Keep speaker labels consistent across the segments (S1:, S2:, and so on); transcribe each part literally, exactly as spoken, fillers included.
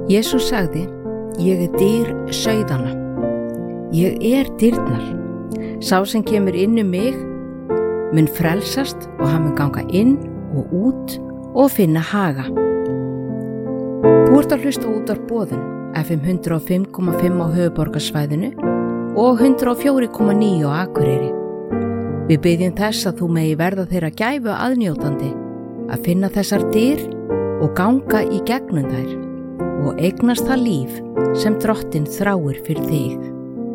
S1: Jesús sagði, ég er dyr sauðanna. Ég er dyrnar. Sá sem kemur inn um mig mun frelsast og hann mun ganga inn og út og finna haga. Þú ert að hlusta út á boðun F M hundrað og fimm komma fimm á höfuðborgarsvæðinu og hundrað og fjögur komma níu á Akureyri. Við biðjum þess að þú megi verða þeirra gæfu aðnjótandi að finna þessar dyr og ganga í gegnum þær og eignast það líf sem Drottinn þráir fyrir þig.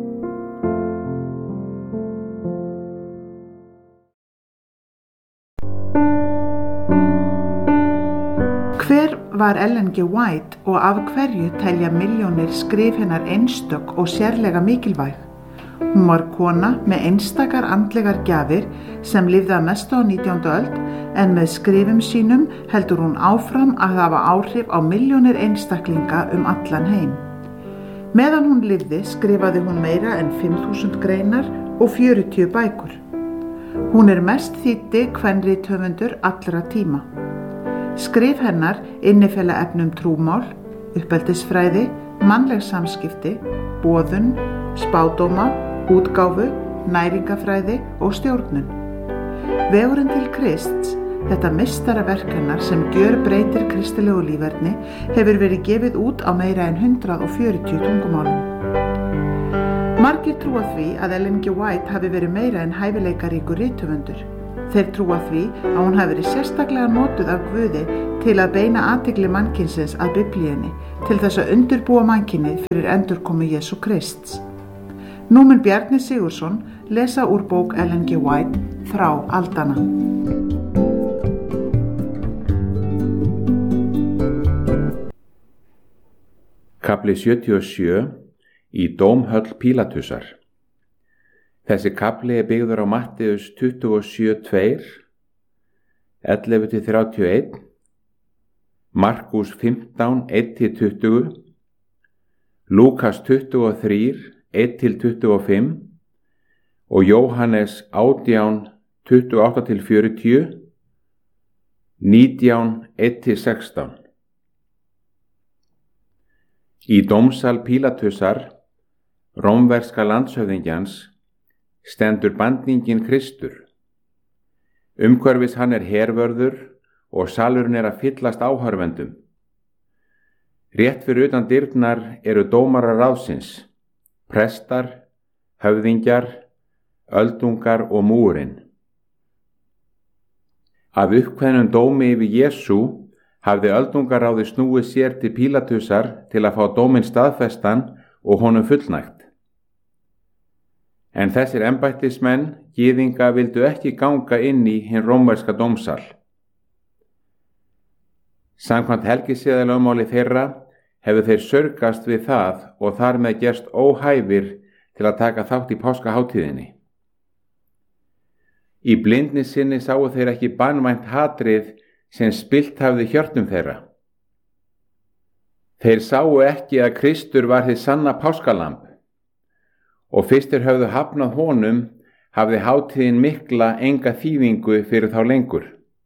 S2: Hver var Ellen G. White og af hverju telja milljónir skrif hennar einstök og sérlega mikilvæg? Hún var kona með einstakar andlegar gjafir sem lifði að mestu á nítjándu öld en með skrifum sínum heldur hún áfram að hafa áhrif á milljónir einstaklinga um allan heim. Meðan hún lifði skrifaði hún meira en fimm þúsund greinar og fjörutíu bækur. Hún er mest þýddi kvenrithöfundur allra tíma. Skrif hennar innifela efnum trúmál, uppeldisfræði, mannleg samskipti, boðun, spádóma, útgáfu, næringafræði og stjórnun. Vegurinn til Krists, þetta meistaraverk hennar sem gjörbreytir kristilegu líferni, hefur verið gefið út á meira en hundrað og fjörutíu tungumálum. Margir trúa því að Ellen G. White hafi verið meira en hæfileikaríkur rithöfundur. Þeir trúa því að hún hafi verið sérstaklega notuð af Guði til að beina athygli mannkynsins að Biblíunni til þess að undirbúa mannkynið fyrir endurkomu Jesú Krists. Nú mun Bjarni Sigurðsson lesa úr bók Ellen G. White, Þrá aldanna.
S3: Kafli sjötíu og sjö í Dómhöll Pílatusar. Þessi kafli er byggður á Matteus tuttugu og sjö tveir, ellefu til þrjátíu og eitt, Markús fimmtán eitt til tuttugu, Lúkas tuttugu og þrjú eitt til tuttugu og fimm og Jóhannes átján tuttugu og átta til fjörutíu, nítján eitt til sextán. Í dómsal Pílatusar, rómverska landshöfðingjans, stendur bandningin Kristur. Umhverfis hann er hervörður og salurinn er að fyllast áhorfendum. Rétt fyrir utan dyrnar eru dómarar ráðsins, prestar, höfðingjar, öldungar og múrinn. Af uppkveðnum dómi yfir Jesú hafði öldungaráði snúið sér til Pílatusar til að fá dóminn staðfestan og honum fullnægt. En þessir embættismenn, gyðinga, vildu ekki ganga inn í hinn rómverska dómsal. Samkvæmt helgiseðalögmáli þeirra hefur þeir sörgast við það og þar með gerst óhæfir til að taka þátt í páskahátíðinni. Í blindni sinni sáu þeir ekki banvænt hatrið sem spillt hafði hjörtum þeirra. Þeir sáu ekki að Kristur var hið sanna páskalamb og fyrst þeir höfðu hafnað honum hafði hátíðin mikla enga þýðingu fyrir þá lengur.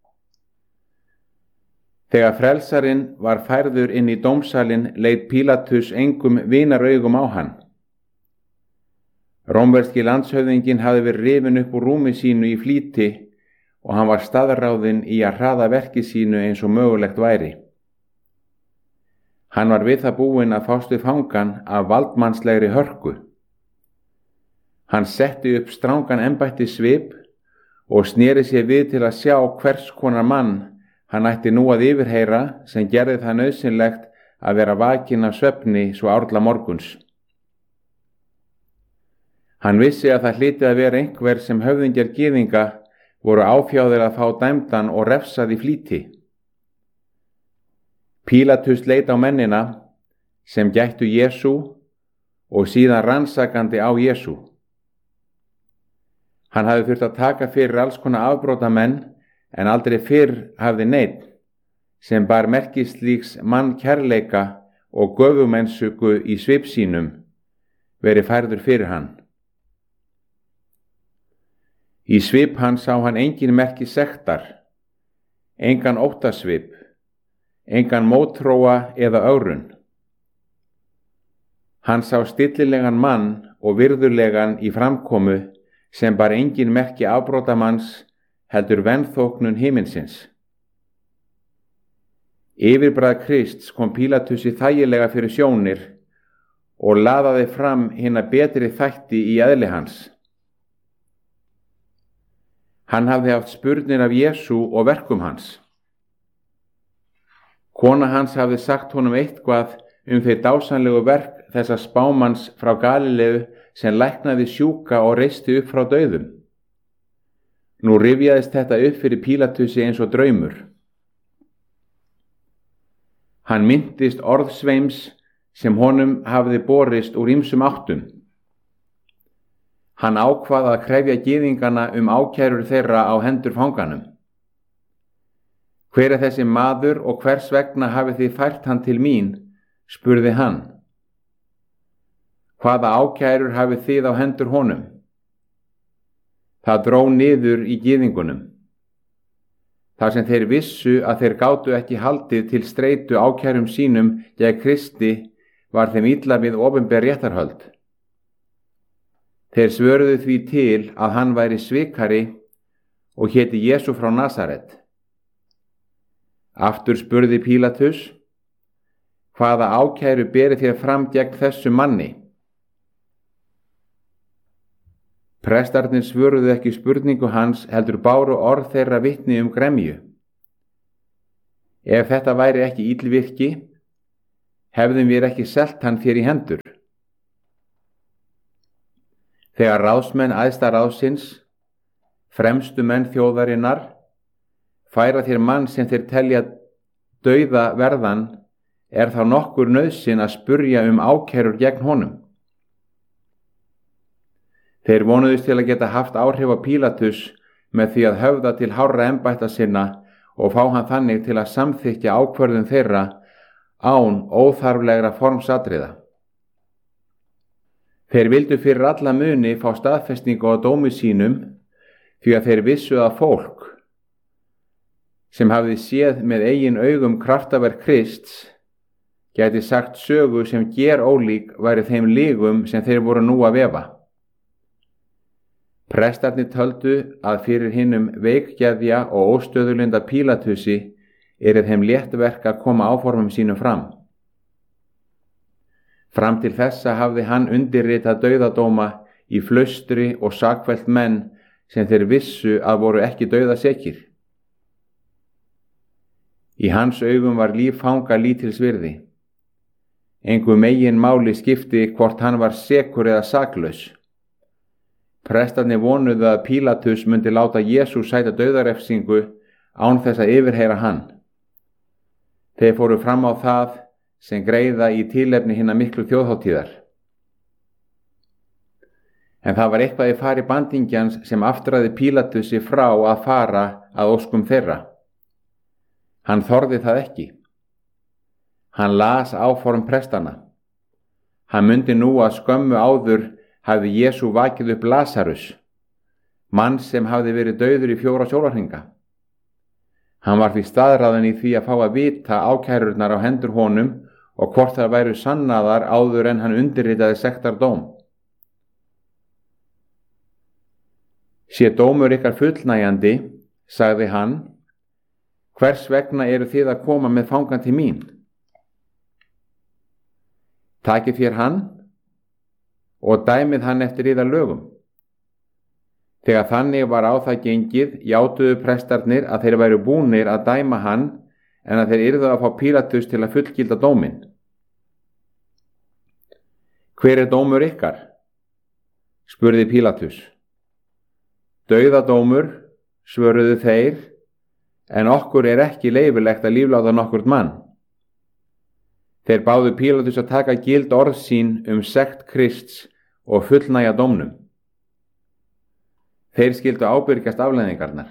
S3: Þegar frelsarinn var færður inn í dómsalinn leit Pílatus engum vinaraugum á hann. Rómverski landshöfðinginn hafði verið rifinn upp úr rúmi sínu í flýti og hann var staðráðinn í að hraða verki sínu eins og mögulegt væri. Hann var við það búinn að fást við fangann af valdmannslegri hörku. Hann setti upp strangan embættissvip og sneri sér við til að sjá hvers konar mann hann ætti nú að yfirheyra sem gerði það nauðsynlegt að vera vakinn af svefni svo árla morguns. Hann vissi að það hlyti að vera einhver sem höfðingjar gyðinga voru áfjáðir að fá dæmdan og refsað í flýti. Pílatus leit á mennina sem gættu Jesú og síðan rannsakandi á Jesú. Hann hafði þurft að taka fyrir alls konar afbrotamenn en aldrei fyrr hafði neinn sem bar merki slíks mann kærleika og göfumennsku í svip sínum verið færður fyrir hann. Í svip hans sá hann engin merki sektar, engan óttasvip, engan mótþróa eða ögrun. Hann sá stillilegan mann og virðulegan í framkomu sem bar engin merki afbrotamanns heldur venþóknun himinsins. Yfirbragð Krists kom Pílatusi þægilega fyrir sjónir og laðaði fram hina betri þætti í eðli hans. Hann hafði haft spurnir af Jesú og verkum hans. Kona hans hafði sagt honum eitthvað um þau dásanlegu verk þessa spámanns frá Galileu sem læknaði sjúka og reisti upp frá dauðum. Nú rifjaðist þetta upp fyrir Pílatusi eins og draumur. Hann minntist orðsveims sem honum hafði borist úr ýmsum áttum. Hann ákvað að krefja gyðingana um ákærur þeirra á hendur fanganum. Hver er þessi maður og hvers vegna hafið þið fært hann til mín, spurði hann. Hvaða ákærur hafið þið á hendur honum? Það dró niður í gyðingunum. Þar sem þeir vissu að þeir gátu ekki haldið til streitu ákærum sínum gegn Kristi var þeim illa við opinber réttarhöld. Þeir svöruðu því til að hann væri svikari og héti Jesú frá Nasaret. Aftur spurði Pílatus, hvaða ákæru berið þér fram gegn þessu manni? Prestarnir svöruðu ekki spurningu hans heldur báru orð þeirra vitni um gremju. Ef þetta væri ekki illvirki, hefðum við ekki selt hann þér í hendur. Þegar ráðsmenn æðsta ráðsins, fremstu menn þjóðarinnar, færa þér mann sem þeir telja dauða verðan, er þá nokkur nauðsyn að spurja um ákærur gegn honum. Þeir vonuðust til að geta haft áhrif á Pílatus með því að höfða til hárra embætta sinna og fá hann þannig til að samþykkja ákvörðun þeirra án óþarflegra formsatriða. Þeir vildu fyrir alla muni fá staðfestingu á dómi sínum því að þeir vissu að fólk sem hafði séð með eigin augum kraftaverk Krists gæti sagt sögu sem gerólík væri þeim lygum sem þeir voru nú að vefa. Prestarnir töldu að fyrir hinum veikgeðja og óstöðulinda Pílatusi yrði þeim létt verk að koma áformum sínum fram. Fram til þessa hafði hann undirritað dauðadóma í flaustri og sakfellt menn sem þeir vissu að voru ekki dauðasekir. Í hans augum var líf fanga lítils virði. Engu megin máli skipti hvort hann var sekur eða saklaus. Prestarnir vonuðu að Pílatus myndi láta Jesú sæta dauðarefsingu án þess að yfirheyra hann. Þeir fóru fram á það sem greiða í tilefni hinna miklu þjóðhátíðar. En það var eitthvað í fari bandingjans sem aftraði Pílatusi frá að fara að óskum þeirra. Hann þorði það ekki. Hann las áform prestanna. Hann mundi nú að skömmu áður hafði Jesú vakið upp Lasarus, mann sem hafði verið dauður í fjóra sólarhringa. Hann var því staðráðinn í því að fá að vita ákærurnar á hendur honum og hvort það væru sannaðar áður en hann undirritaði sektardóm. Sé dómur ykkar fullnægjandi, sagði hann, hvers vegna eru þið að koma með fangan til mín? Takið þér hann og dæmið hann eftir yðar lögum. Þegar þannig var á það gengið, játuðu prestarnir að þeir væru búnir að dæma hann en að þeir yrðu að fá Pílatus til að fullgilda dóminn. Hver er dómur ykkar? Spurði Pílatus. Dauðadómur, svöruðu þeir, en okkur er ekki leyfilegt að lífláta nokkurt mann. Þeir báðu Pílatus að taka gild orð sín um sekt Krists og fullnægja dómnum. Þeir skyldu ábyrgjast afleiðingarnar.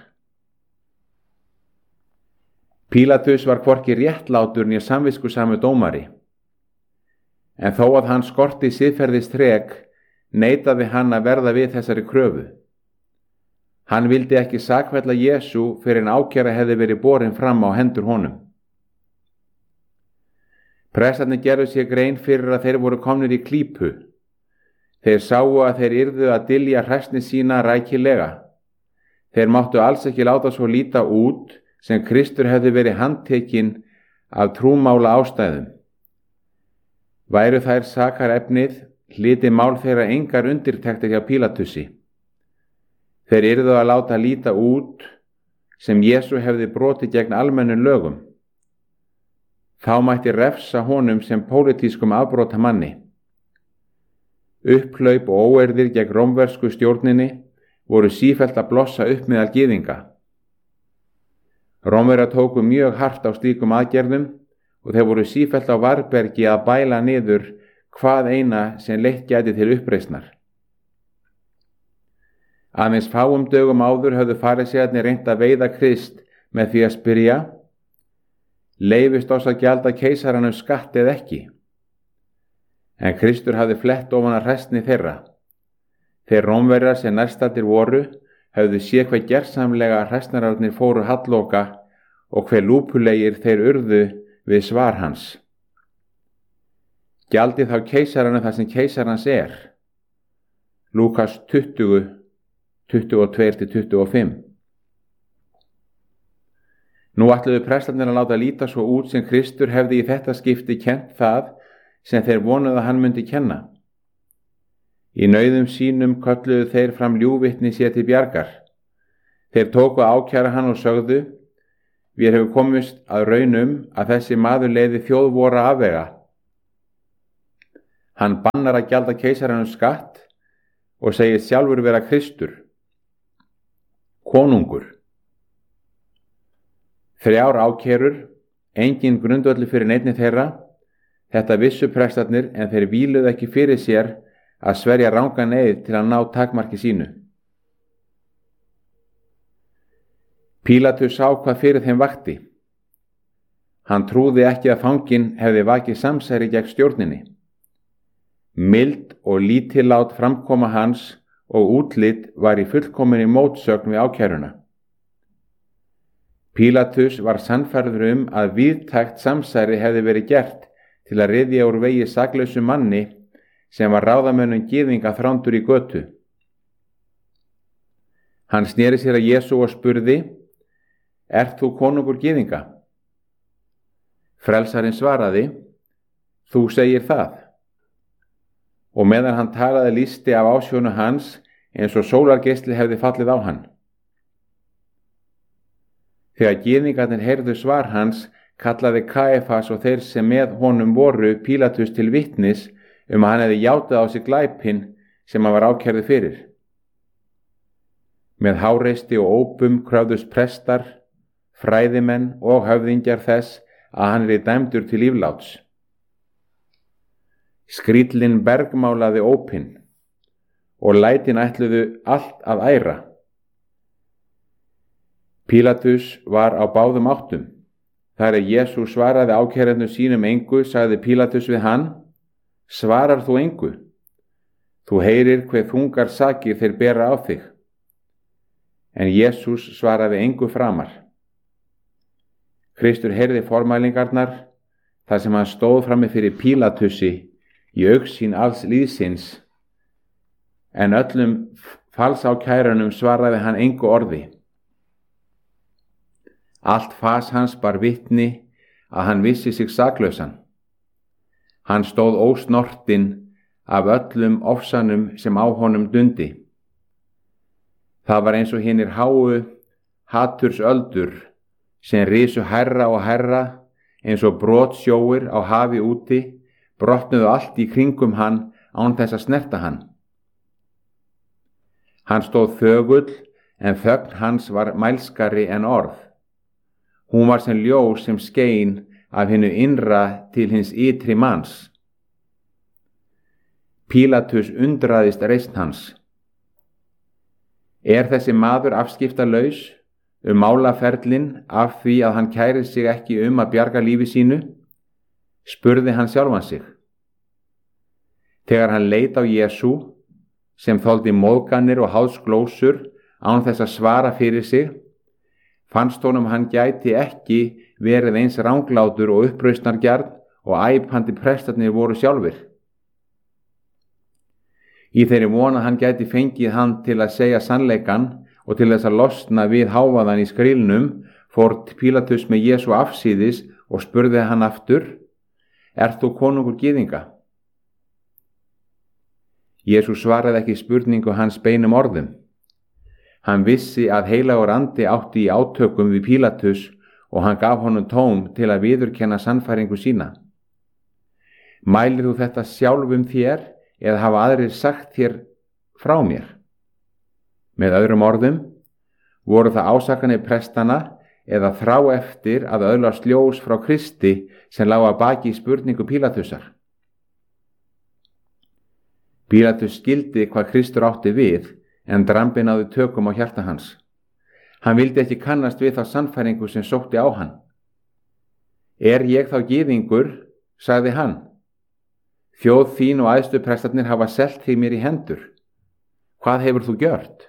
S3: Pílatus var hvorki réttlátur né samviskusamur dómari, en þó að hann skorti siðferðistrek, neitaði hann að verða við þessari kröfu. Hann vildi ekki sakfella Jesú fyrir en ákæra hefði verið borin fram á hendur honum. Prestarnir gerðu sér grein fyrir að þeir voru komnir í klípu. Þeir sáu að þeir yrðu að dylja hræsni sína rækilega. Þeir máttu alls ekki láta svo líta út sem Kristur hefði verið handtekinn af trúmála ástæðum. Væru þær sakarefnið, hlyti mál þeirra engar undirtektir hjá Pílatusi. Þeir yrðu að láta líta út sem Jesú hefði brotið gegn almennum lögum. Þá mætti refsa honum sem pólitískum afbrotamanni. Upphlaup og óeirðir gegn rómversku stjórninni voru sífellt að blossa upp meðal gyðinga. Rómverjar tóku mjög hart á slíkum aðgerðum og þeir voru sífellt á varbergi að bæla niður hvað eina sem leitt gæti til uppreisnar. Aðeins fáum dögum áður höfðu farisæarnir reynt að veiða Krist með því að spyrja: Leyfist oss að gjalda keisaranum skatt eða ekki? En Kristur hafði flett ofan að hræsni þeirra. Þeir Rómverjar sem nærstaddir voru höfðu séð hve gersamlega hræsnararnir fóru halloka og hve lúpulegir þeir urðu við svar hans. Gjaldið þá keisaranum það sem keisarans er. Lúkas tuttugu, tuttugu og tvö til tuttugu og fimm. Nú ætluðu prestarnir að láta líta svo út sem Kristur hefði í þetta skipti kennt það sem þeir vonuðu að hann myndi kenna. Í nauðum sínum kölluðu þeir fram ljúgvitni sér til bjargar. Þeir tóku ákæra hann og sögðu: Við hefum komist að raunum að þessi maður leiði þjóð vora afvega. Hann bannar að gjalda keisaranum skatt og segir sjálfur vera Kristur, konungur. Þrjár ákærur, engin grundvöllur fyrir neinni þeirra. Þetta vissu prestarnir en þeir víluðu ekki fyrir sér að sverja rangan eið til að ná takmarki sínu. Pílatus sá hvað fyrir þeim vakti. Hann trúði ekki að fanginn hefði vakið samsæri gegn stjórninni. Mild og lítillát framkoma hans og útlit var í fullkominni mótsögn við ákæruna. Pílatus var sannfærður um að víðtækt samsæri hefði verið gert til að ryðja úr vegi saklausum manni sem var ráðamönnum gyðinga þrándur í götu. Hann sneri sér að Jesú og spurði: Ert þú konungur gyðinga? Frelsarinn svaraði: Þú segir það. Og meðan hann talaði lýsti af ásjónu hans eins og sólargeisli hefði fallið á hann. Þegar gyðingarnir heyrðu svar hans, kallaði Kaífas og þeir sem með honum voru Pílatus til vitnis um að hann hefði játað á sig glæpinn sem hann var ákærður fyrir. Með háreysti og ópum kröfðust prestar, fræðimenn og höfðingjar þess að hann yrði dæmdur til lífláts. Skríllinn bergmálaði ópinn og lætin ætluðu allt að æra. Pílatus var á báðum áttum. Þar er Jesú svaraði ákærendum sínum engu, sagði Pílatus við hann: Svarar þú engu? Þú heyrir hve þungar sakir þeir bera á þig. En Jesús svaraði engu framar. Kristur heyrði formælingarnar þar sem hann stóð frammi fyrir Pílatusi í augsýn alls líðsins, en öllum falsákærunum svaraði hann engu orði. Allt fas hans bar vitni að hann vissi sig saklausan. Hann stóð ósnortinn af öllum ofsanum sem á honum dundi. Það var eins og hinir háu hatursöldur sem risu hærra og hærra eins og brotsjóir á hafi úti, brotnuðu allt í kringum hann án þess að snerta hann. Hann stóð þögull en þögn hans var mælskari en orð. Hún var sem ljós sem skein af hinu innra til hins ytri manns. Pílatus undraðist reisn hans. Er þessi maður afskiptalaus um málaferlin af því að hann kæri sig ekki um að bjarga lífi sínu? Spurði hann sjálfan sig. Þegar hann leit á Jesú, sem þoldi móðganir og háðsglósur án þess að svara fyrir sig, fannst honum hann gæti ekki verið eins ranglátur og upprausnargjarn og æpandi prestarnir voru sjálfir. Í þeirri von að hann gæti fengið hann til að segja sannleikan og til þess að losna við hávaðan í skrílnum, fór Pílatus með Jesú afsíðis og spurði hann aftur: Ert þú konungur gyðinga? Jesú svaraði ekki spurningu hans beinum orðum. Hann vissi að heilagur andi átti í átökum við Pílatus og hann gaf honum tóm til að viðurkenna sannfæringu sína. Mælir þú þetta sjálfum þér eða hafa aðrir sagt þér frá mér? Með öðrum orðum, voru það ásakanir prestana eða þrá eftir að öðlast ljós frá Kristi sem lá að baki spurningu Pílatusar? Pílatus skildi hvað Kristur átti við, en drambin náði tökum á hjarta hans. Hann vildi ekki kannast við þá sannfæringu sem sótti á hann. Er ég þá gyðingur, sagði hann. Þjóð þín og æðstu prestarnir hafa selt þig mér í hendur. Hvað hefur þú gjört?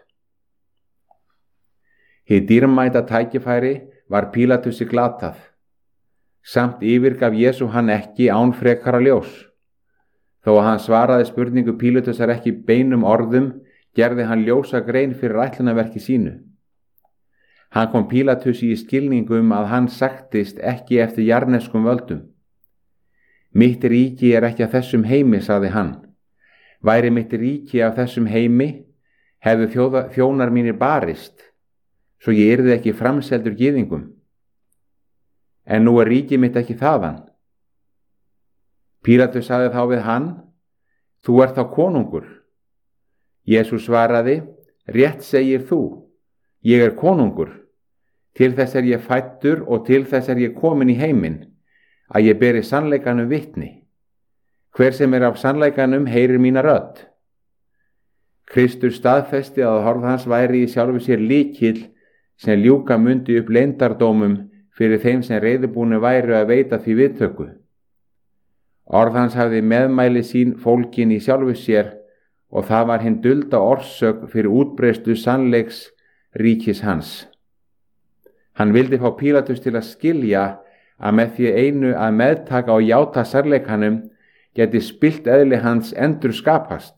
S3: Hið dýrmæta tækifæri var Pílatusi glatað. Samt yfirgaf Jesú hann ekki án frekara ljós. Þó að hann svaraði spurningu Pílatusar ekki beinum orðum, gerði hann ljósa grein fyrir ætlunarverki sínu. Hann kom Pílatusi í skilningu um að hann sagtist ekki eftir jarneskum völdum. Mitt ríki er ekki af þessum heimi, sagði hann. Væri mitt ríki af þessum heimi, hefðu þjóða, þjónar mínir barist, svo ég yrði ekki framseldur gyðingum. En nú er ríki mitt ekki þaðan. Pílatus sagði þá við hann: Þú ert þá konungur. Jesú svaraði: Rétt segir þú, ég er konungur. Til þess er ég fæddur og til þess er ég komin í heiminn, að ég beri sannleikanum vitni. Hver sem er af sannleikanum heyrir mína rödd. Kristur staðfesti að orð hans væri í sjálfu sér lykil sem ljúka mundi upp leyndardómum fyrir þeim sem reiðubúnir væru að veita því viðtöku. Orð hans hafði meðmæli sín fólkin í sjálfu sér og það var hinn dulda orsök fyrir útbreiðslu sannleiks ríkis hans. Hann vildi fá Pílatus til að skilja að með því einu að meðtaka og játa sannleikanum geti spillt eðli hans endur skapast.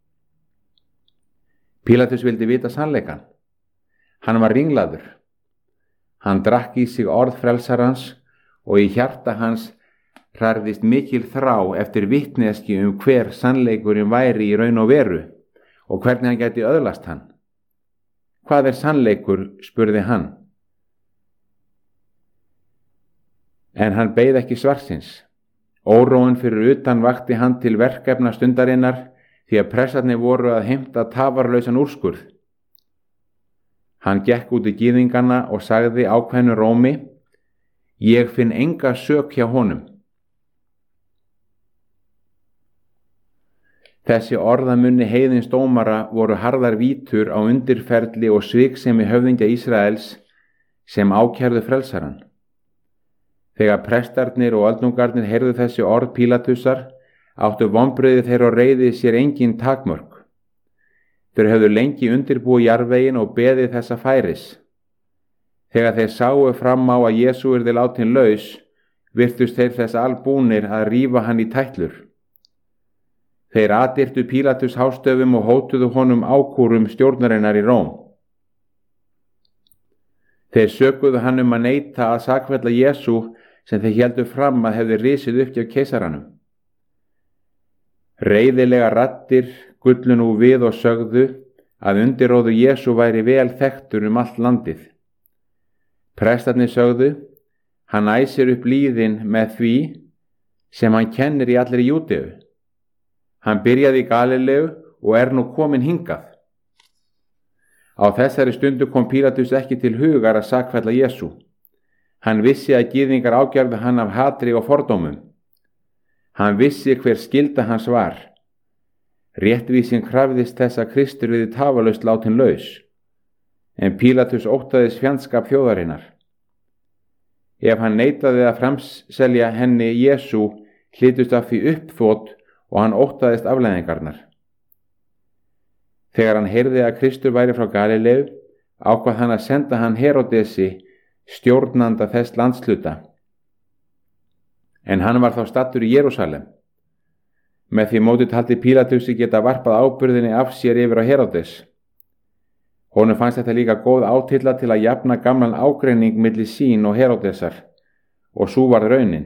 S3: Pílatus vildi vita sannleikan. Hann var ringlaður. Hann drakk í sig orð frelsarans og í hjarta hans hrærðist mikil þrá eftir vitneski um hver sannleikurinn væri í raun og veru og hvernig hann gæti öðlast hann. Hvað er sannleikur, spurði hann. En hann beið ekki svarsins. Óróinn fyrir utan vakti hann til verkefna stundarinnar því að pressarnir voru að heimta tafarlausan úrskurð. Hann gekk út í gyðingana og sagði ákveðnu rómi: Ég finn enga sök hjá honum. Þessi orðamunni heiðins dómara voru harðar vítur á undirferli og sviksemi höfðingja Ísraels sem ákærðu frelsaran. Þegar prestarnir og öldungarnir heyrðu þessi orð Pílatusar, áttu vonbrigði þeirra og reiði sér engin takmörk. Þeir höfðu lengi undirbúið jarðveginn og beðið þessa færis. Þegar þeir sáu fram á að Jesú yrði látin laus, virtust þeir þess albúnir að rífa hann í tætlur. Þeir atirtu Pílatus hástöfum og hótuðu honum ákúrum stjórnarinnar í Róm. Þeir sökuðu hann um að neita að sakfella Jesú sem þeir héldu fram að hefði risið upp hjá keisaranum. Reiðilega raddir gullu nú við og sögðu að undirróðu Jesú væri vel þekktur um allt landið. Prestarnir sögðu: Hann æsir upp lýðin með því sem hann kennir í allri Júdeu. Hann byrjaði í Galileu og er nú kominn hingað. Á þessari stundu kom Pílatus ekki til hugar að sakfella Jesú. Hann vissi að gyðingar ágjörðu hann af hatri og fordómum. Hann vissi hver skylda hans var. Réttvísin krafðist þess að Kristur yrði tafarlaust látin laus, en Pílatus óttaðist fjandskap þjóðarinnar. Ef hann neitaði að framselja henni Jesú, hlýtust af því uppþot og hann óttaðist afleiðingarnar. Þegar hann heyrði að Kristur væri frá Galileu, ákvað hann að senda hann Herodesi, stjórnanda þess landsluta. en hann var þá staddur í Jerúsalem. Með því móti taldi Pílatusi geta varpað ábyrgðinni af sér yfir á Heródes. Honum fannst þetta líka góð átilla til að jafna gamlan ágreining milli sín og Heródesar, og sú var raunin.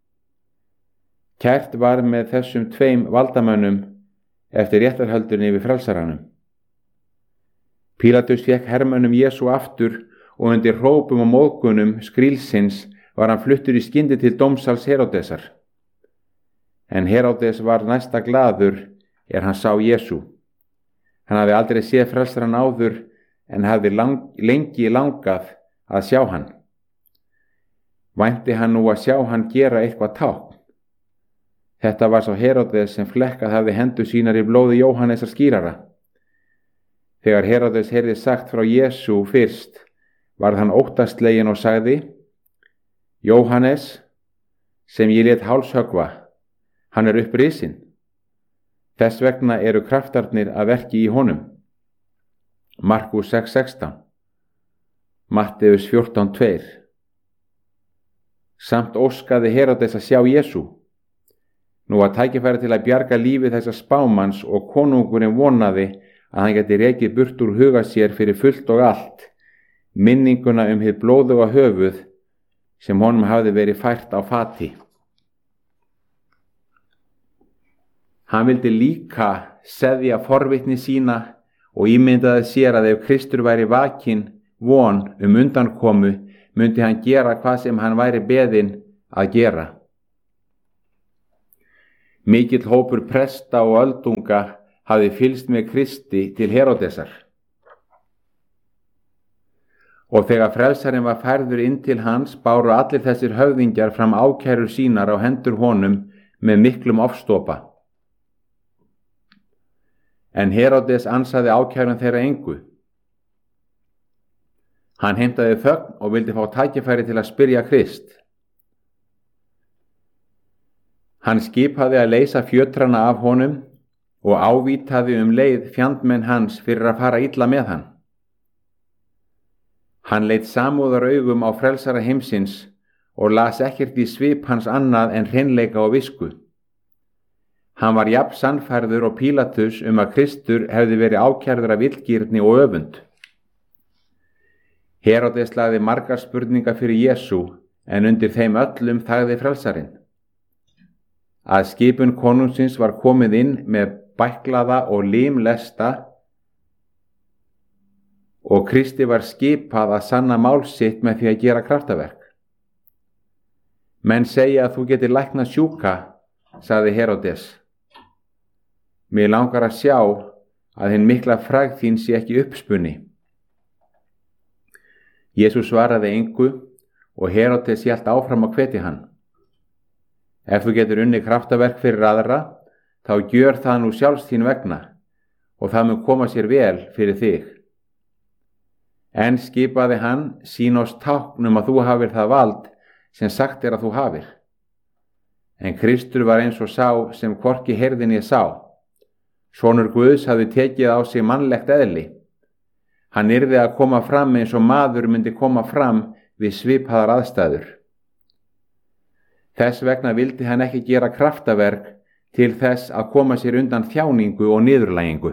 S3: Kært var með þessum tveim valdamönnum eftir réttarhöldunni yfir frelsaranum. Pílatus fékk hermönnum Jesú aftur og undir hrópum og móðgunum skrílsins var hann fluttur í skyndi til dómsals Heródesar. En Heródes var næsta glaður er hann sá Jesú. Hann hafði aldrei séð frelsaran áður en hafði lang, lengi langað að sjá hann. Vænti hann nú að sjá hann gera eitthvað tákn. Þetta var sá Heródes sem flekkað hafði hendur sínar í blóði Jóhannesar skírara. Þegar Heródes heyrði sagt frá Jesú fyrst, varð hann óttasleginn og sagði: Jóhannes, sem ég lét hálshöggva, hann er upprisinn. Þess vegna eru kraftarnir að verki í honum. Markús sex sextán, Matteus fjórtán tvö. Samt óskaði Heródes að sjá Jesú. Nú var tækifæri til að bjarga lífi þessa spámanns og konungurinn vonaði að hann geti rekið burt úr huga sér fyrir fullt og allt minninguna um hið blóðuga höfuð sem honum hafði verið fært á fati. Hann vildi líka seðja forvitni sína og ímyndaði sér að ef Kristur væri vakinn von um undankomu, myndi hann gera hvað sem hann væri beðinn að gera. Mikill hópur presta og öldunga hafði fylgst með Kristi til Heródesar. Og þegar frelsarinn var færður inn til hans, báru allir þessir höfðingjar fram ákærur sínar á hendur honum með miklum ofstopa. En Heródes ansaði ákærun þeirra engu. Hann heimtaði þögn og vildi fá tækifæri til að spyrja Krist. Hann skipaði að leysa fjötrana af honum og ávítaði um leið fjandmenn hans fyrir að fara illa með hann. Hann leit samúðaraugum á frelsara heimsins og las ekkert í svip hans annað en hreinleika og visku. Hann var jafn sannfærður og Pílatus um að Kristur hefði verið ákærður af illgirni og öfund. Heródes lagði margar spurningar fyrir Jesú, en undir þeim öllum þagði frelsarinn. Að skipun konungsins var komið inn með bæklaða og limlesta og Kristi var skipað að sanna mál sitt með því að gera kraftaverk. Menn segja að þú getur læknað sjúka, sagði Heródes. Mig langar að sjá að hinn mikla frægð þín sé ekki uppspunni. Jesús svaraði engu og Heródes hélt áfram að hvetja hann. Ef þú getur unnið kraftaverk fyrir aðra, þá gjör það nú sjálfs þín vegna og það mun koma sér vel fyrir þig. En skipaði hann sín oss tákn um að þú hafir það vald sem sagt er að þú hafir. En Kristur var eins og sá sem hvorki heyrði né sá. Sonur Guðs hafði tekið á sig mannlegt eðli. Hann yrði að koma fram eins og maður myndi koma fram við svipaðar aðstæður. Þess vegna vildi hann ekki gera kraftaverk til þess að koma sér undan þjáningu og niðurlægingu.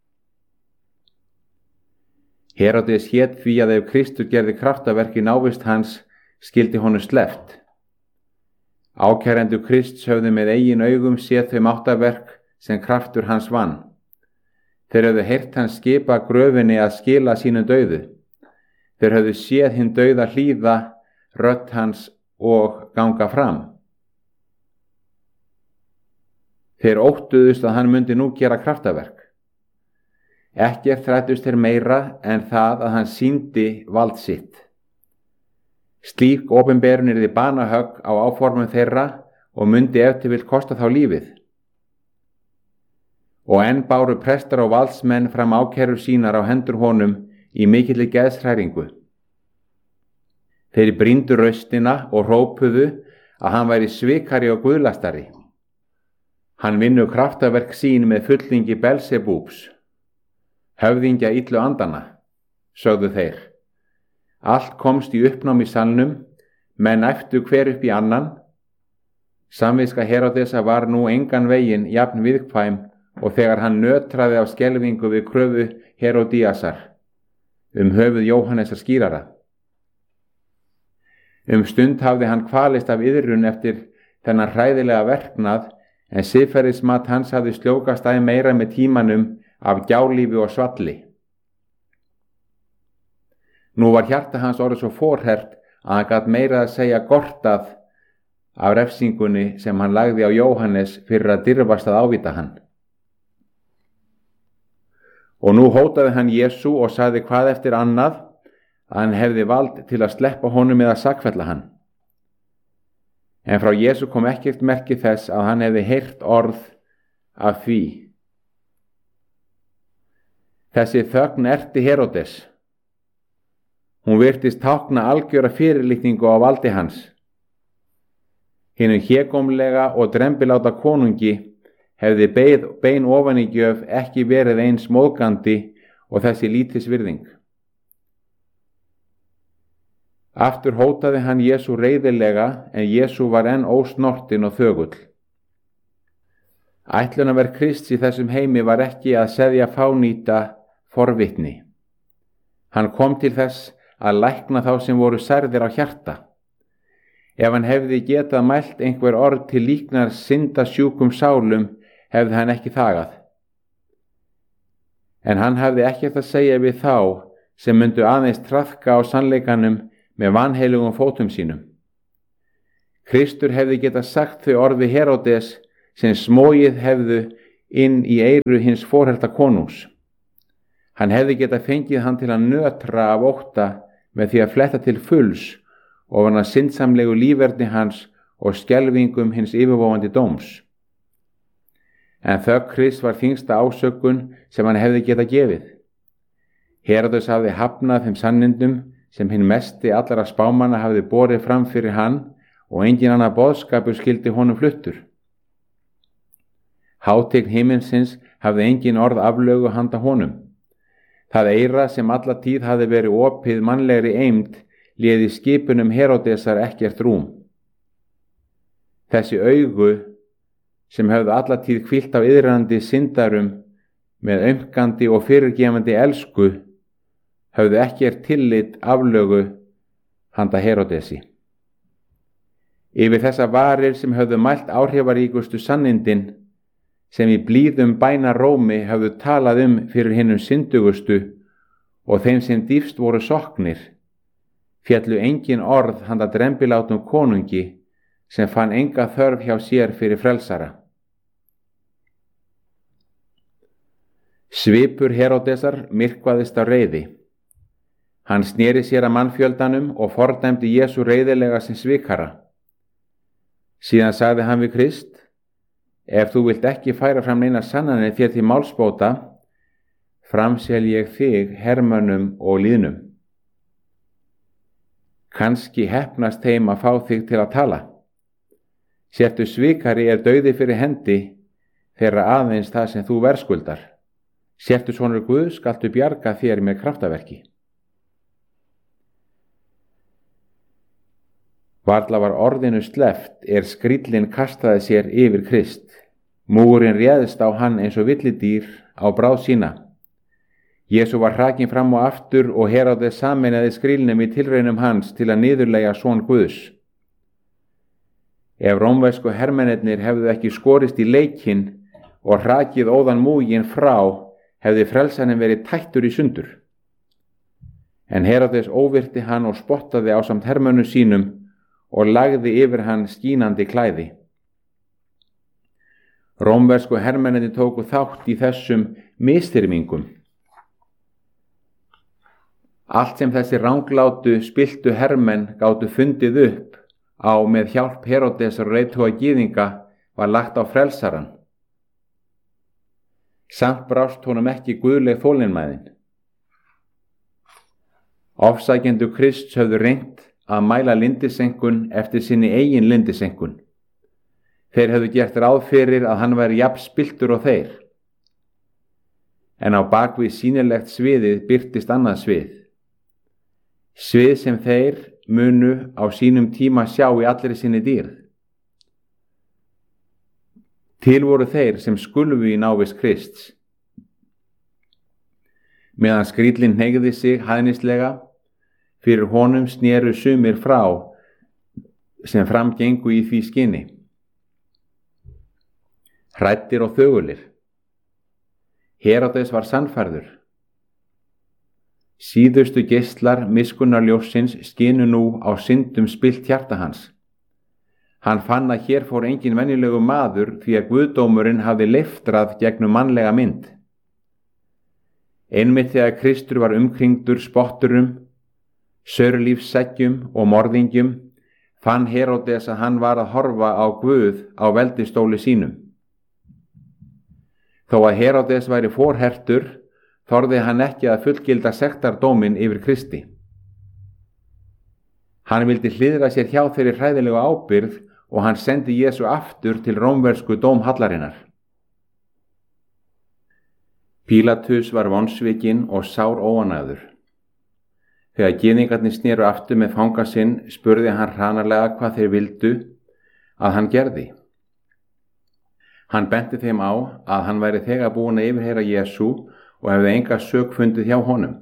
S3: Heródes hét því að ef Kristur gerði kraftaverk í návist hans, skildi honum sleppt. Ákærendur Krists höfðu með eigin augum séð þau máttaverk sem kraftur hans vann. Þeir höfðu heyrt hans skipa gröfinni að skila sínu dauðu. Þeir höfðu séð hinn dauða hlýða, rödd hans og ganga fram. Þeir óttuðust að hann myndi nú gera kraftaverk. Ekkert þrættust þeir meira en það að hann sýndi vald sitt. Slík opinberun yrði banahögg á áformum þeirra og myndi ef til vill kosta þá lífið. Og enn báru prestar og valdsmenn fram ákærur sínar á hendur honum í mikilli geðshræringu. Þeir brýndu raustina og hrópuðu að hann væri svikari og guðlastari. Hann vinnu kraftaverk sín með fullingi Belsebúbs, höfðingja illu andana, sögðu þeir. Allt komst í uppnám í salnum, menn æptu hver upp í annan. Samviska Heródesar var nú engan veginn jafn viðkvæm og þegar hann nötraði af skelfingu við kröfu Herodíasar um höfuð Jóhannesar skírara. Um stund hafði hann kvalist af iðrun eftir þennan hræðilega verknað, en siðferðismat hans hafði sljókast æ meira með tímanum af gjálífi og svalli. Nú var hjarta hans orðið svo forhert að hann gat meira að segja gortað af refsingunni sem hann lagði á Jóhannes fyrir að dirfast að ávíta hann. Og nú hótaði hann Jesú og sagði hvað eftir annað að hann hefði vald til að sleppa honum eða sakfella hann. En frá Jesú kom ekkert merki þess að hann hefði heyrt orð af því. Þessi þögn erti Heródes. Hún virtist tákna algjöra fyrirlitningu á valdi hans. Hinum hégómlega og drembiláta konungi hefði beið, bein ofan í gjöf ekki verið eins móðgandi og þessi lítis virðing. Aftur hótaði hann Jesú reiðilega, en Jesú var enn ósnortin og þögull. Ætlunarverk Krists í þessum heimi var ekki að seðja fánýta forvitni. Hann kom til þess að lækna þá sem voru særðir á hjarta. Ef hann hefði getað mælt einhver orð til líknar syndasjúkum sálum, hefði hann ekki þagað. En hann hafði ekkert að segja við þá sem myndu aðeins traðka á sannleikanum með vanheilugum fótum sínum. Kristur hefði getað sagt þau orði Heródes sem smóið hefðu inn í eyru hins forherta konungs. Hann hefði getað fengið hann til að nötra af ótta með því að fletta til fulls ofan að syndsamlegu líferni hans og skelfingum hins yfirvofandi dóms. En þögn Krists var þyngsta ásökun sem hann hefði getað gefið. Heródes hafði hafnað þeim sannindum sem hinn mesti allra spámanna hafði borið fram fyrir hann og engin annar boðskapur skildi honum fluttur. Hátign himinsins hafði engin orð aflögu handa honum. Það eyra sem alla tíð hafði verið opið mannlegri eymd léði skipunum Heródesar ekkert rúm. Þessi augu sem höfðu alla tíð hvílt á iðrandi syndarum með aumkandi og fyrirgefandi elsku höfðu ekkert tillit aflögu handa Heródesi. Yfir þessa varir sem höfðu mælt áhrifaríkustu sannindin sem í blíðum bænarómi höfðu talað um fyrir hinnum syndugustu og þeim sem dýfst voru soknir, fjallu engin orð handa drembilátum konungi sem fann enga þörf hjá sér fyrir frelsara. Svipur Heródesar myrkvaðist á reiði. Hann sneri sér að mannfjöldanum og fordæmdi Jesú reiðilega sem svikara. Síðan sagði hann við Krist: Ef þú vilt ekki færa fram neina sannanir þér til málsbóta, framsel ég þig hermönnum og lýðnum. Kannski heppnast þeim að fá þig til að tala. Sértu svikari er dauði fyrir hendi, þeirra aðeins það sem þú verðskuldar. Sértu sonur Guðs skaltu bjarga þér með kraftaverki. Varla var orðinu sleppt er skríllinn kastaði sér yfir Krist. Múgurinn réðst á hann eins og villidýr á bráð sína. Jesú var hrakinn fram og aftur og Heródes sameinaði skrílnum í tilraunum hans til að niðurlægja son Guðs. Ef rómversku hermennirnir hefðu ekki skorist í leikinn og hrakið óðan múginn frá, hefði frelsaninn verið tættur í sundur. En Heródes óvirti hann og spottaði ásamt hermönnum sínum og lagði yfir hann skínandi klæði. Rómversku hermennirnir tóku þátt í þessum misþyrmingum. Allt sem þessi ranglátu spilltu hermenn gátu fundið upp á með hjálp Heródesar og reiðtoga gyðinga var lagt á frelsaran. Samt brást honum ekki guðleg þolinmæðin. Ofsækjendur Krists höfðu reynt að mæla lindisenkun eftir sinni eigin lindisenkun. Þeir hefðu gert ráð fyrir að hann væri jafn spilltur og þeir. En á bakvið sýnilegt sviðið birtist annað svið. Svið sem þeir munu á sínum tíma sjá í allri sinni dýrð. Til voru þeir sem skulfu í návist Krists. Meðan skríllinn hneigði sig hæðnislega, fyrir honum snéru sumir frá sem framgengu í því skyni. Hræddir og þögulir. Heródes var sannfærður. Síðustu geislar miskunnarljóssins skinu nú á syndum spillt hjarta hans. Hann fann að hér fór engin venjulegu maður því að guðdómurinn hafði leiftrað gegnum mannlega mynd. Einmitt þegar Kristur var umkringdur spotturum, saurlífsseggjum og morðingjum, fann Heródes að hann var að horfa á Guð á veldistóli sínum. Þó að Heródes væri forhertur, þorði hann ekki að fullgilda sektardóminn yfir Kristi. Hann vildi hliðra sér hjá þeirri hræðilegu ábyrgð og hann sendi Jesú aftur til rómversku dómhallarinnar. Pílatus var vonsvikinn og sár óánægður. Þegar gyðingarnir sneru aftur með fanga sinn, spurði hann hranalega hvað þeir vildu að hann gerði. Hann benti þeim á að hann væri þegar búinn að yfirheyra Jesú og hefði enga sök fundið hjá honum.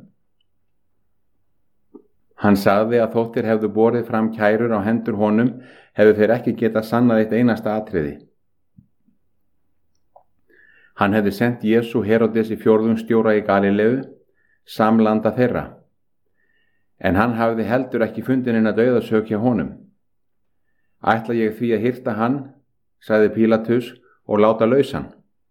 S3: Hann sagði að þótt þeir hefðu borið fram kærur á hendur honum, hefðu þeir ekki getað sannað eitt einasta atriði. Hann hefði sent Jesú Heródes í fjórðungsstjóra í Galileu, samlanda þeirra. En hann hafði heldur ekki fundið neina dauðasök hjá honum. Ætla ég því að hirta hann, sagði Pílatus, og láta lausan.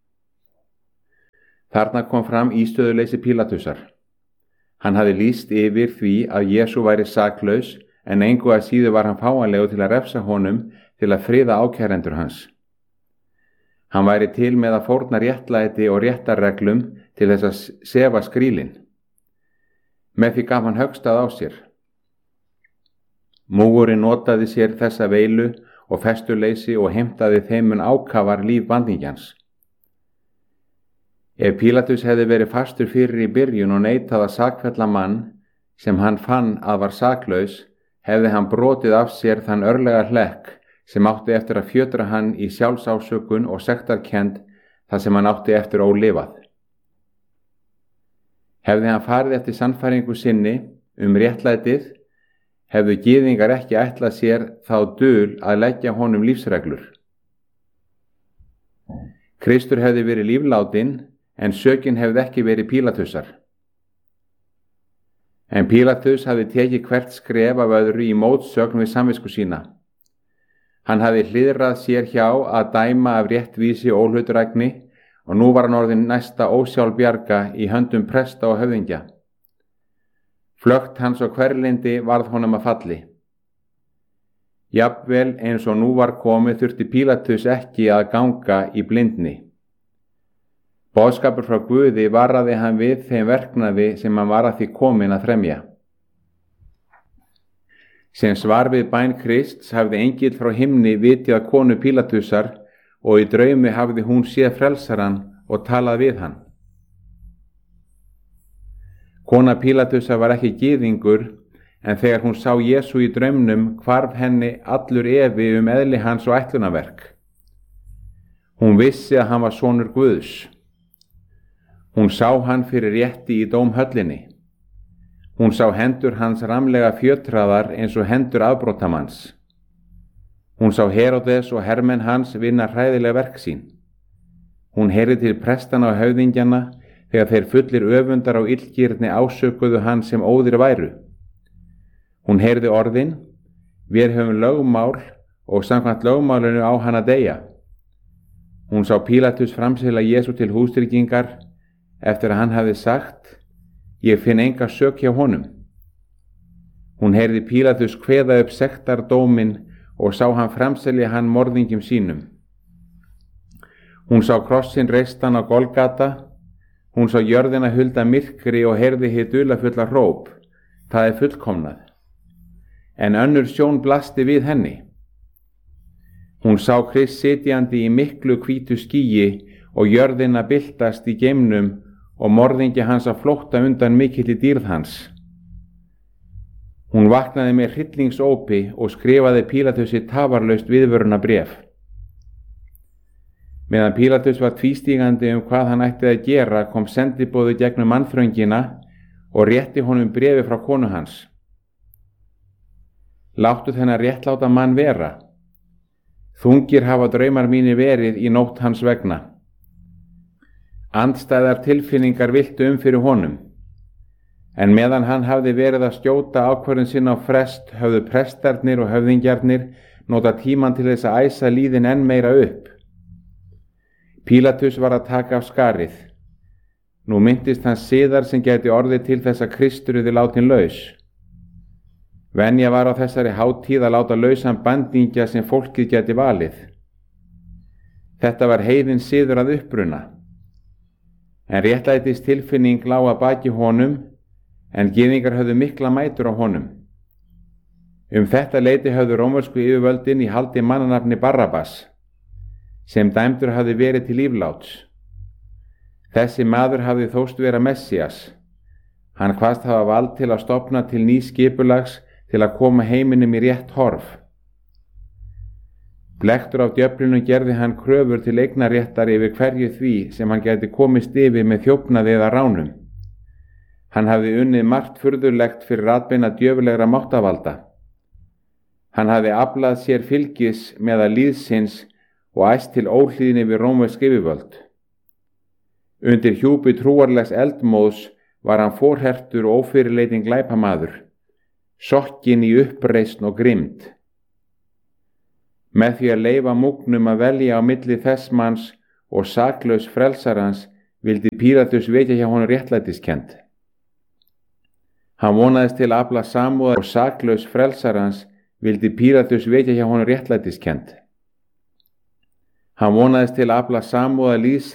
S3: Þarna kom fram ístöðuleysi Pílatusar. Hann hafði lýst yfir því að Jesú væri saklaus, en engu að síður var hann fáanlegur til að refsa honum til að friða ákærendur hans. Hann væri til með að fórna réttlæti og réttarreglum til þess að sefa skrílinn. Með því gaf hann höggstað á sér. Múgurinn notaði sér þessa veilu og festuleysi og heimtaði þeimun ákafar líf bandingjans. Ef Pílatus hefði verið fastur fyrir í byrjun og neitað að sakfella mann sem hann fann að var saklaus, hefði hann brotið af sér þann örlega hlekk sem átti eftir að fjötra hann í sjálfsásökun og sektarkennd þar sem hann átti eftir ólifað. Hefði hann farið eftir sannfæringu sinni um réttlætið, hefðu gyðingar ekki ætlað sér þá dul að leggja honum lífsreglur. Kristur hefði verið líflátinn, en sökin hefði ekki verið Pílatusar. En Pílatus hafði tekið hvert skref af öðru í mótsögn við samvisku sína. Hann hafði hliðrað sér hjá að dæma af réttvísi og óhlutdrægni og nú var hann orðinn næsta ósjálfbjarga í höndum presta og höfðingja. Flökt hans og hverlindi varð honum að falli. Jafnvel eins og nú var komið þurfti Pílatus ekki að ganga í blindni. Boðskapur frá Guði varaði hann við þeim verknaði sem hann var að því kominn að fremja. Sem svar við bæn Krists hafði engill frá himni vitið að konu Pílatusar og í draumi hafði hún séð frelsaran og talað við hann. Kona Pílatusar var ekki gyðingur, en þegar hún sá Jesú í draumnum hvarf henni allur efi um eðli hans og ætlunarverk. Hún vissi að hann var sonur Guðs. Hún sá hann fyrir rétti í dómhöllinni. Hún sá hendur hans ramlega fjötraðar eins og hendur afbrotamanns. Hún sá Heródes og hermenn hans vinna hræðilega verk sín. Hún heyrði til prestana og höfðingjana þegar þeir fullir öfundar á illgirni ásökuðu hann sem óðir væru. Hún heyrði orðin, við höfum lögmál og samkvæmt lögmálinu á hann að deyja. Hún sá Pílatus framsela Jesú til hústryggingar eftir að hann hafði sagt, ég finn enga sök hjá honum. Hún heyrði Pílatus kveða upp sektardóminn og sá hann framselja hann morðingjum sínum. Hún sá krossin reistan á Golgata, hún sá jörðina hulda myrkri og heyrði hið dularfulla hróp, það er fullkomnað. En önnur sjón blasti við henni. Hún sá Krist sitjandi í miklu hvítu skýi og jörðina byltast í geimnum og morðingi hans að flótta undan mikilli dýrð hans. Hún vaknaði með hryllingsópi og skrifaði Pílatusi tafarlaust viðvörunarbréf. Meðan Pílatus var tvístígandi um hvað hann ætti að gera, kom sendiboði gegnum mannþröngina og rétti honum bréfi frá konu hans. Láttu þennan réttláta mann vera. Þungir hafa draumar mínir verið í nótt hans vegna. Andstæðar tilfinningar viltu um fyrir honum. En meðan hann hafði verið að skjóta ákvörðun sinna á frest, höfðu prestarnir og höfðingjarnir nota tíman til þess að æsa líðin enn meira upp. Pílatus var að taka af skarið. Nú myndist hans siðar sem gæti orðið til þess að Kristur yrði látin laus. Venja var á þessari hátíð að láta lausan bandingja sem fólkið gæti valið. Þetta var heiðin siður að uppruna. En réttlætis tilfinning lá að baki honum, en gyðingar höfðu mikla mætur á honum. Um þetta leyti höfðu rómversku yfirvöldin í haldi mannanafni Barabbas, sem dæmdur hafði verið til lífláts. Þessi maður hafði þóst vera Messías. Hann kvaðst hafa vald til að stofna til nýs skipulags til að koma heiminum í rétt horf. Blekktur af djöflinu gerði hann kröfur til eignaréttar yfir hverju því sem hann gæti komist yfir með þjófnaði eða ránum. Hann hafði unnið margt furðulegt fyrir atbeina djöfulegra máttavalda. Hann hafði aflað sér fylgis meða líðsins og æst til óhlýðni við rómversk yfirvöld. Undir hjúpi trúarlegs eldmóðs var hann forhertur og ófyrirleitin glæpamaður, sokkinn í uppreisn og grimmd. Með því að leyfa múgnum að velja á milli þess manns og saklaus frelsarans vildi Pílatus vekja hjá honum réttlætiskend. Hann vonaðist til að afla samúðar og saklaus frelsarans vildi Pílatus vekja hjá honum réttlætiskend. Hann vonaðist til að afla samúðar líðs